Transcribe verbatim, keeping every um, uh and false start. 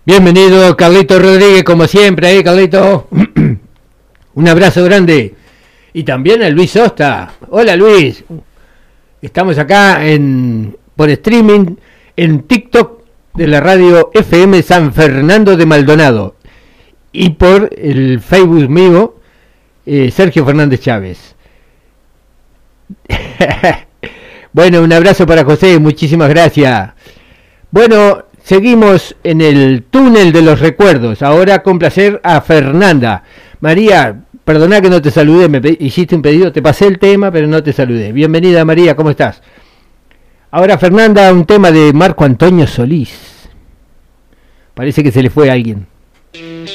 Bienvenido, Carlito Rodríguez, como siempre, ahí, Carlito. Un abrazo grande. Y también a Luis Sosta. Hola, Luis. Estamos acá en por streaming en TikTok de la radio F M San Fernando de Maldonado. Y por el Facebook mío, eh, Sergio Fernández Chávez. Bueno, un abrazo para José, muchísimas gracias. Bueno, seguimos en el túnel de los recuerdos. Ahora con placer a Fernanda. María, perdona que no te saludé, me hiciste un pedido, te pasé el tema, pero no te saludé. Bienvenida, María, ¿cómo estás? Ahora Fernanda, un tema de Marco Antonio Solís. Parece que se le fue a alguien.